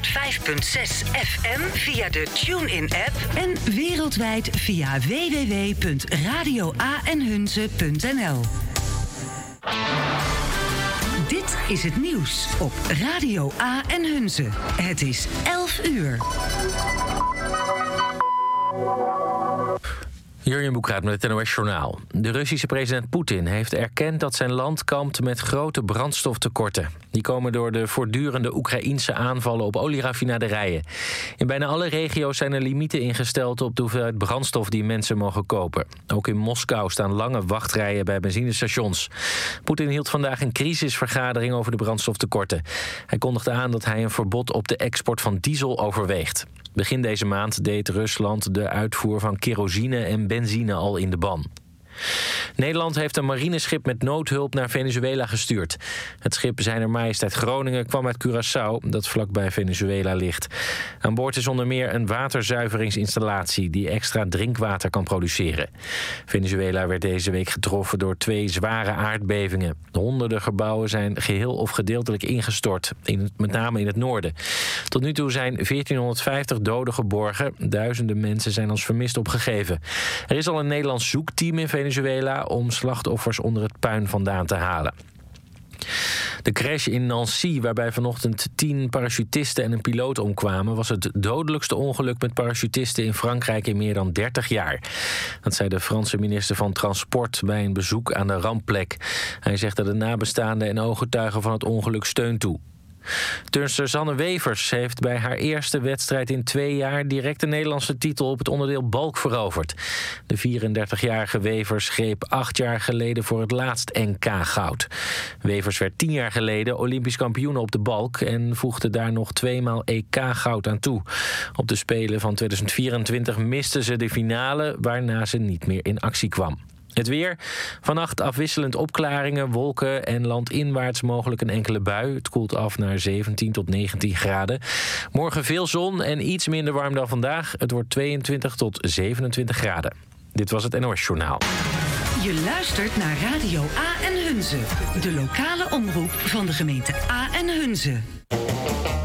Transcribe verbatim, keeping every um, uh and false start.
honderdvijf komma zes F M via de TuneIn-app en wereldwijd via w w w punt radio a en hunze punt n l. Dit is het nieuws op Radio A en Hunze. Het is elf uur. Jurjen Boekraat met het N O S-journaal. De Russische president Poetin heeft erkend dat zijn land kampt met grote brandstoftekorten. Die komen door de voortdurende Oekraïense aanvallen op olieraffinaderijen. In bijna alle regio's zijn er limieten ingesteld op de hoeveelheid brandstof die mensen mogen kopen. Ook in Moskou staan lange wachtrijen bij benzinestations. Poetin hield vandaag een crisisvergadering over de brandstoftekorten. Hij kondigde aan dat hij een verbod op de export van diesel overweegt. Begin deze maand deed Rusland de uitvoer van kerosine en benzine al in de ban. Nederland heeft een marineschip met noodhulp naar Venezuela gestuurd. Het schip Zijner Majesteit Groningen kwam uit Curaçao, dat vlakbij Venezuela ligt. Aan boord is onder meer een waterzuiveringsinstallatie die extra drinkwater kan produceren. Venezuela werd deze week getroffen door twee zware aardbevingen. Honderden gebouwen zijn geheel of gedeeltelijk ingestort, in het, met name in het noorden. Tot nu toe zijn veertienhonderdvijftig doden geborgen. Duizenden mensen zijn als vermist opgegeven. Er is al een Nederlands zoekteam in Venezuela om slachtoffers onder het puin vandaan te halen. De crash in Nancy, waarbij vanochtend tien parachutisten en een piloot omkwamen, was het dodelijkste ongeluk met parachutisten in Frankrijk in meer dan dertig jaar. Dat zei de Franse minister van Transport bij een bezoek aan de rampplek. Hij zegt dat de nabestaanden en ooggetuigen van het ongeluk steun toe. Turnster Sanne Wevers heeft bij haar eerste wedstrijd in twee jaar direct de Nederlandse titel op het onderdeel balk veroverd. De vierendertigjarige Wevers greep acht jaar geleden voor het laatst N K-goud. Wevers werd tien jaar geleden Olympisch kampioen op de balk en voegde daar nog tweemaal E K-goud aan toe. Op de Spelen van tweeduizend vierentwintig miste ze de finale, waarna ze niet meer in actie kwam. Het weer. Vannacht afwisselend opklaringen, wolken en landinwaarts mogelijk een enkele bui. Het koelt af naar zeventien tot negentien graden. Morgen veel zon en iets minder warm dan vandaag. Het wordt tweeëntwintig tot zevenentwintig graden. Dit was het N O S-journaal. Je luistert naar Radio A en Hunze. De lokale omroep van de gemeente A en Hunze.